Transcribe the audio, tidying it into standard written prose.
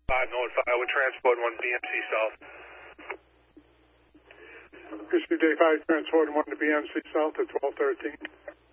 North 5, we're transporting 1 BMC South. Issue Day 5, transporting 1 to BMC South at 1213.